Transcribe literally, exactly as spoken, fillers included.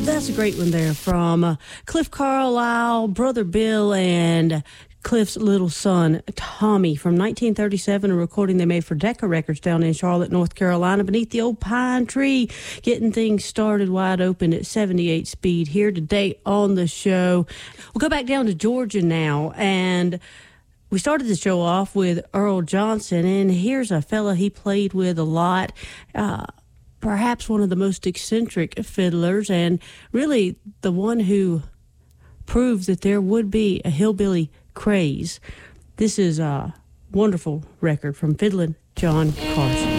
That's a great one there from uh, Cliff Carlisle, Brother Bill, and Cliff's little son, Tommy, from nineteen thirty-seven, a recording they made for Decca Records down in Charlotte, North Carolina, beneath the old pine tree, getting things started wide open at seventy-eight speed here today on the show. We'll go back down to Georgia now, and we started the show off with Earl Johnson, and here's a fella he played with a lot, uh, perhaps one of the most eccentric fiddlers, and really the one who proved that there would be a hillbilly craze. This is a wonderful record from Fiddlin' John Carson.